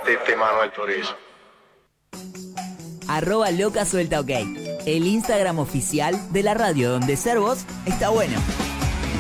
meterte mano al chorizo. @loca suelta ok. El Instagram oficial de la radio donde ser vos está bueno.